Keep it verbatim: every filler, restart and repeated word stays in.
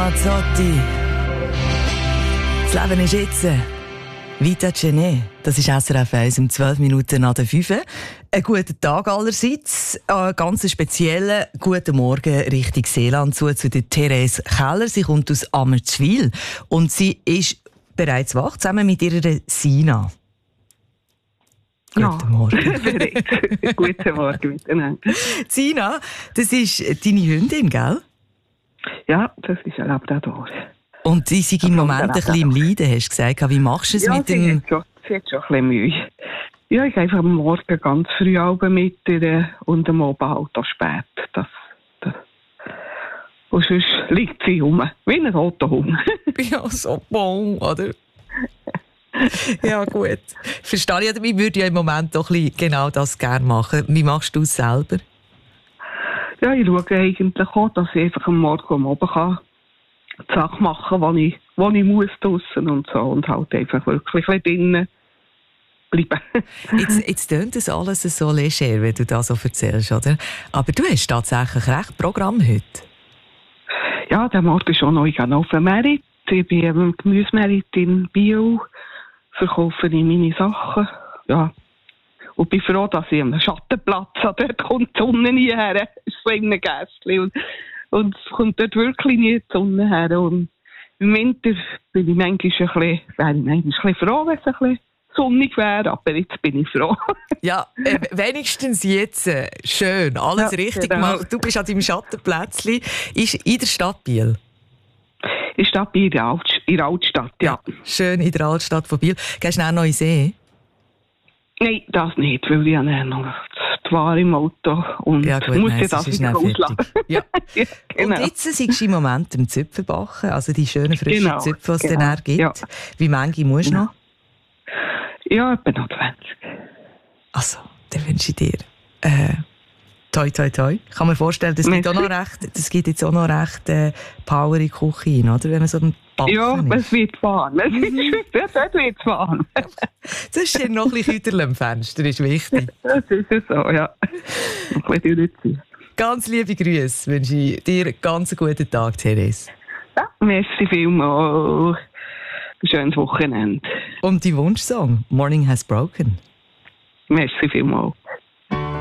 Ramazzotti. Das Leben ist jetzt. Vita Cene. Das ist S R F eins um zwölf Minuten nach der fünf. Einen guten Tag allerseits. Einen ganz speziellen guten Morgen Richtung Seeland zu, zu der Therese Keller. Sie kommt aus Ammertswil und sie ist bereits wach, zusammen mit ihrer Sina. Ja. Guten Morgen. Guten Morgen miteinander. Sina, das ist deine Hündin, gell? Ja, das ist ein Labrador. Und sie ist im Moment ein bisschen im Leiden, hast du gesagt. Wie machst du es ja, mit sie dem... Hat schon, sie hat schon ein bisschen Mühe. Ja, ich gehe einfach am Morgen ganz früh Abend mit ihr und am Abend halt auch spät. Das, das. Und sonst liegt sie rum, wie ein roter Hund. Ja, so bon, oder? Ja, gut. Verstehe ich. Oder ich würde ja im Moment doch ein bisschen genau das gerne machen. Wie machst du es selber? Ja, ich schaue eigentlich auch, dass ich einfach am Morgen am Abend kann die Sachen machen, die ich, die ich muss draussen und so. Und halt einfach wirklich ein bisschen drinnen bleiben. Jetzt, jetzt tönt das alles so leger, wenn du das so erzählst, oder? Aber du hast tatsächlich recht Programm heute. Ja, der Morgen schon noch. Ich gehe noch auf den Merit. Ich bin am Gemüsemerit in Biel. Verkaufe ich meine Sachen. Ja. Und bin froh, dass ich am Schattenplatz habe. Dort kommt die Sonne nie her. Es ist so in einem Gästchen. Und, und es kommt dort wirklich nie die Sonne her. Und im Winter bin ich manchmal ein bisschen, wäre ich manchmal ein bisschen froh, wenn es ein bisschen sonnig wäre. Aber jetzt bin ich froh. Ja, äh, wenigstens jetzt. Äh, schön. Alles ja, richtig genau. gemacht. Du bist an deinem Schattenplätzchen. Ist in der Stadt Biel. In der Stadt Biel, in der, Alt- in der Altstadt, ja. ja. Schön in der Altstadt von Biel. Gehst du auch noch in den See? Nein, das nicht, weil ich habe noch die Ware im Auto und ja, gut, muss nein, ja das wieder ausladen. Ja. ja, genau. Und jetzt siehst du im Moment im Zipfelbachen, also die schönen frischen genau, Zipfel, die es genau. dann gibt. Ja. Wie viele musst du genau. noch? Ja, etwa noch zwanzig. Also, dann wünsche ich dir äh, toi, toi, toi. Ich kann mir vorstellen, das gibt, auch noch recht, das gibt jetzt auch noch recht äh, Power in die Küche rein, oder? Wenn man so einen Backen Ja, ist. es wird fahren. Es Mhm. wird, dort wird es fahren. Das ist noch ein bisschen Küterl am Fenster, ist wichtig. Das ist es so, ja. Ein bisschen durchziehen. Ganz liebe Grüße wünsche ich dir einen ganz guten Tag, Therese. Ja, merci vielmals. Ein schönes Wochenende. Und die Wunschsong «Morning has broken». Merci vielmals.